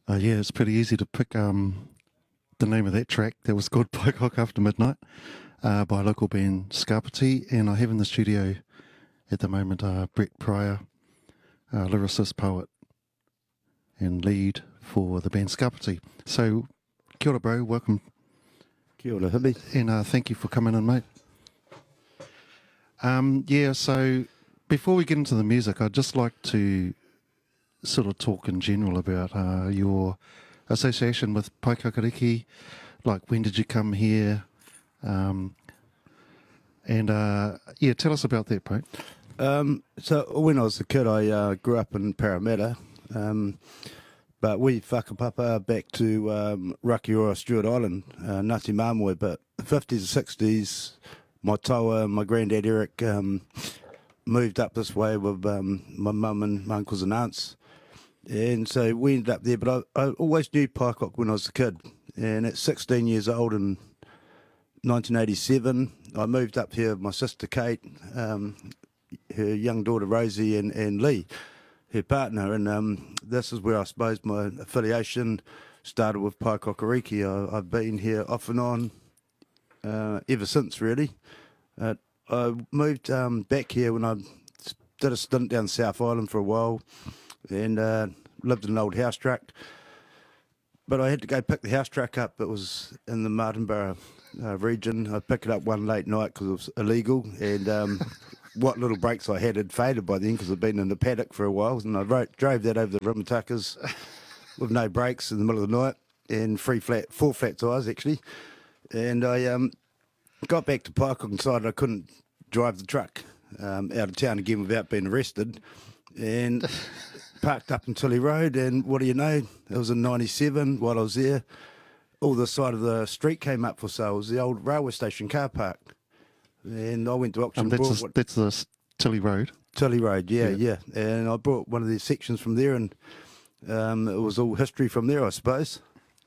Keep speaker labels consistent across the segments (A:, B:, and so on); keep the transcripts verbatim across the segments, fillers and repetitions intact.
A: Uh, yeah, it's pretty easy to pick um, the name of that track. That was called Pocock After Midnight uh, by local band Scarpity. And I have in the studio at the moment uh, Brett Pryor, uh, lyricist, poet, and lead for the band Scarpity. So, kia ora, bro. Welcome.
B: Kia ora, Hibby.
A: And uh, thank you for coming in, mate. Um, yeah, so before we get into the music, I'd just like to sort of talk in general about uh, your association with Paikakariki. Like, when did you come here? Um, and, uh, yeah, tell us about that, mate.
B: Um, so when I was a kid, I uh, grew up in Parramatta, um, but we whakapapa back to um, Rakiura, Stewart Island, uh, Ngāti Māmoe. But the fifties and sixties, my taua and my granddad Eric um, moved up this way with um, my mum and my uncles and aunts. And so we ended up there, but I, I always knew Paikok when I was a kid. And at sixteen years old in nineteen eighty-seven, I moved up here with my sister Kate, um, her young daughter Rosie, and, and Lee, her partner. And um, this is where I suppose my affiliation started with Paikakariki. I, I've been here off and on uh, ever since, really. Uh, I moved um, back here when I did a stint down South Island for a while, and uh, lived in an old house truck. But I had to go pick the house truck up. It was in the Martinborough uh, region. I picked it up one late night because it was illegal, and um, what little brakes I had had faded by then because I'd been in the paddock for a while, and I wrote, drove that over the Rimatakas with no brakes in the middle of the night and three flat, four flat tyres actually. And I um, got back to Paikok and decided I couldn't drive the truck um, out of town again without being arrested, and parked up in Tilly Road. And what do you know, it was in ninety-seven. While I was there, all the side of the street came up for sale. It was the old railway station car park, and I went to auction.
A: Um, that's,
B: bought
A: a,
B: what,
A: that's the Tilly Road.
B: Tilly Road, yeah,
A: Yeah.
B: yeah, and I bought one of the sections from there, and um, it was all history from there, I suppose.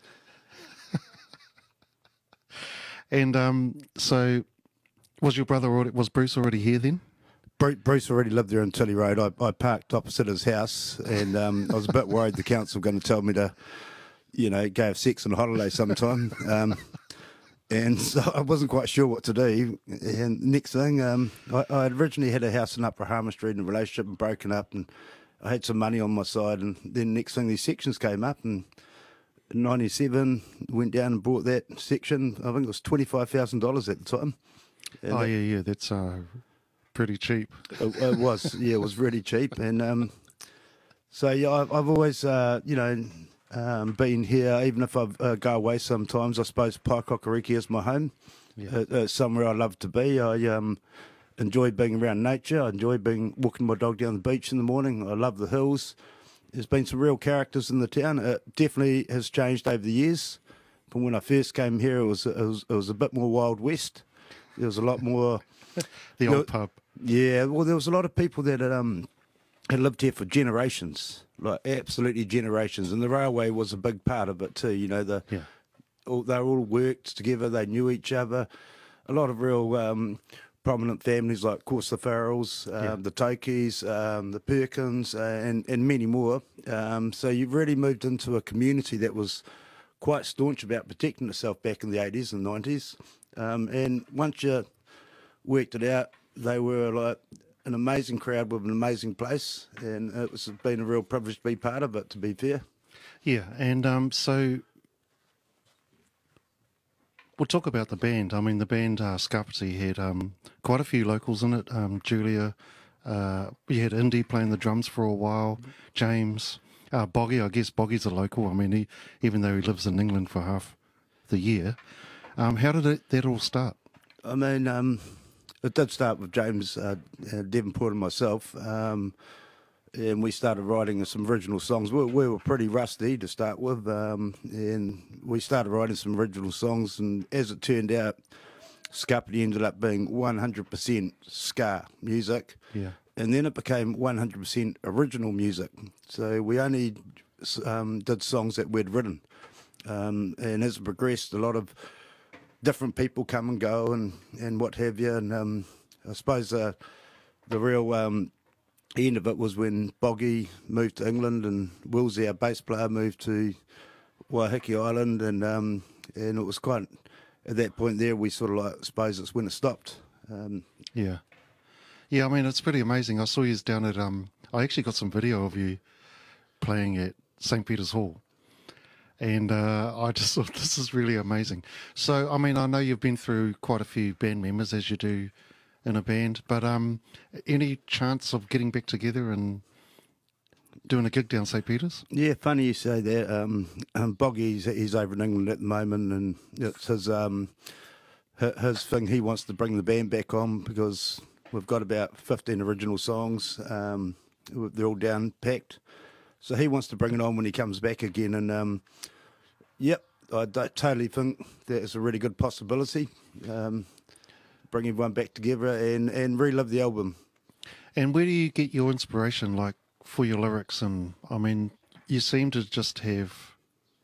A: And um, so, was your brother already, was Bruce already here then?
B: Bru- Bruce already lived there in Tilly Road. I, I parked opposite his house, and um, I was a bit worried the council were going to tell me to, you know, go have sex on a holiday sometime. Um, and so I wasn't quite sure what to do. And next thing, um, I, I had originally had a house in Upper Harmer Street, and a relationship and broken up, and I had some money on my side. And then next thing, these sections came up, and in ninety-seven, went down and bought that section. I think it was twenty-five thousand dollars at the time. And
A: Oh,
B: that-
A: yeah, yeah, that's uh, pretty cheap.
B: It, it was, yeah, it was really cheap. And um, so, yeah, I've, I've always, uh, you know, um, been here, even if I uh, go away sometimes. I suppose Paikakariki is my home.
A: Yeah.
B: It, it's somewhere I love to be. I um, enjoy being around nature. I enjoy being walking my dog down the beach in the morning. I love the hills. There's been some real characters in the town. It definitely has changed over the years. From when I first came here, it was, it was, it was a bit more Wild West. There was a lot more...
A: The
B: There-
A: old pub.
B: Yeah, well, there was a lot of people that had, um, had lived here for generations, like absolutely generations, and the railway was a big part of it too. You know, the
A: Yeah.
B: all, they all worked together, they knew each other. A lot of real um, prominent families, like, of course, the Farrells, um,
A: Yeah.
B: the Tokis, um, the Perkins, uh, and, and many more. Um, so you've really moved into a community that was quite staunch about protecting itself back in the eighties and nineties. Um, and once you worked it out, they were like an amazing crowd with an amazing place, and it was been a real privilege to be part of it, to be fair.
A: Yeah, and um, so we'll talk about the band. I mean, the band uh, Scarpity had um, quite a few locals in it. Um, Julia, uh, we had Indy playing the drums for a while. James, uh, Boggy. I guess Boggy's a local. I mean, he, even though he lives in England for half the year. Um, how did it, that all start?
B: I mean, um, it did start with James uh, uh, Devonport and myself, um, and we started writing some original songs. We, we were pretty rusty to start with, um, and we started writing some original songs, and as it turned out, Scarpity ended up being one hundred percent ska music.
A: Yeah.
B: And then it became one hundred percent original music. So we only um, did songs that we'd written. Um, and as it progressed, a lot of different people come and go and, and what have you. And um, I suppose uh, the real um, the end of it was when Boggy moved to England and Willsy, our bass player, moved to Waiheke Island, and um, and it was quite at that point there we sort of like I suppose it's when it stopped. Um,
A: Yeah. Yeah, I mean, it's pretty amazing. I saw you down at, um, I actually got some video of you playing at Saint Peter's Hall. And uh, I just thought this is really amazing. So, I mean, I know you've been through quite a few band members, as you do in a band, but um, any chance of getting back together and doing a gig down Saint Peter's?
B: Yeah, funny you say that. Um, um, Boggy's he's over in England at the moment, and it's his um, hi- his thing. He wants to bring the band back on because we've got about fifteen original songs. Um, they're all down packed, so he wants to bring it on when he comes back again. And um, yep, I d- totally think that is a really good possibility. Um, bring everyone back together and and relive the album.
A: And where do you get your inspiration, like, for your lyrics? And, I mean, you seem to just have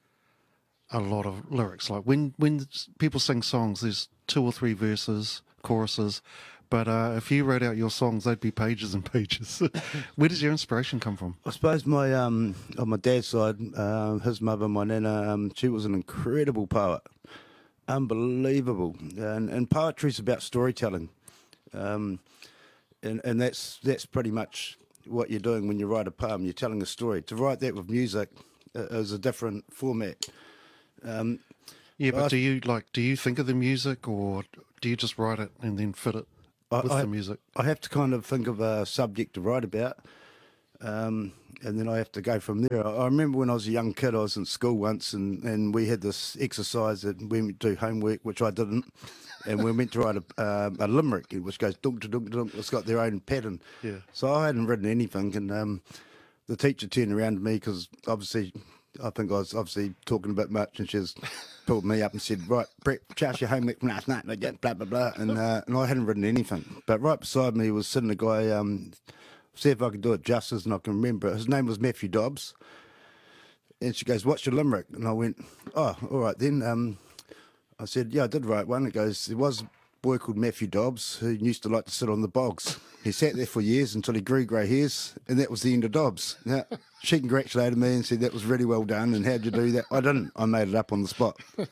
A: a lot of lyrics. Like, when, when people sing songs, there's two or three verses, choruses, but uh, if you wrote out your songs, they'd be pages and pages. Where does your inspiration come from?
B: I suppose my um on my dad's side, uh, his mother, my nana, um, she was an incredible poet, unbelievable, and and poetry's about storytelling, um, and and that's that's pretty much what you're doing when you write a poem. You're telling a story. To write that with music uh, is a different format. Um,
A: Yeah, but
B: I-
A: do you, like, do you think of the music, or do you just write it and then fit it
B: I-
A: with
B: I-
A: the music?
B: I have to kind of think of a subject to write about, um, and then I have to go from there. I I remember when I was a young kid, I was in school once, and, and we had this exercise that we would do homework, which I didn't, and we were meant to write a, um, a limerick, which goes dunk to dunk to dunk. It's got their own pattern.
A: Yeah.
B: So I hadn't written anything, and um, the teacher turned around to me because obviously I think I was obviously talking a bit much, and she just pulled me up and said, "Right, Brett, charge your homework from last night," and I did, blah blah blah, and uh, and I hadn't written anything. But right beside me was sitting a guy. Um, see if I could do it justice, and I can remember. His name was Matthew Dobbs, and she goes, "What's your limerick?" And I went, "Oh, all right then." Um, I said, "Yeah, I did write one." It goes, "There was a boy called Matthew Dobbs who used to like to sit on the bogs. He sat there for years until he grew grey hairs, and that was the end of Dobbs." Yeah. She congratulated me and said, "That was really well done, and how'd you do that?" I didn't. I made it up on the spot.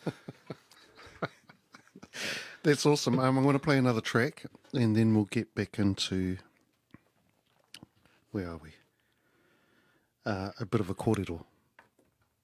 A: That's awesome. Um, I'm going to play another track, and then we'll get back into, where are we? Uh, a bit of a corridor.